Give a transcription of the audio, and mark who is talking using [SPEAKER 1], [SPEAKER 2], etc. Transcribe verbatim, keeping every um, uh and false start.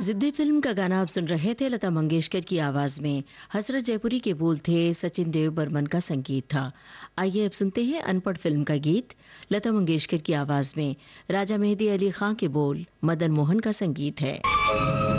[SPEAKER 1] जिद्दी फिल्म का गाना आप सुन रहे थे लता मंगेशकर की आवाज में। हसरत जयपुरी के बोल थे, सचिन देव बर्मन का संगीत था। आइए अब सुनते हैं अनपढ़ फिल्म का गीत लता मंगेशकर की आवाज में। राजा मेहदी अली खां के बोल, मदन मोहन का संगीत है।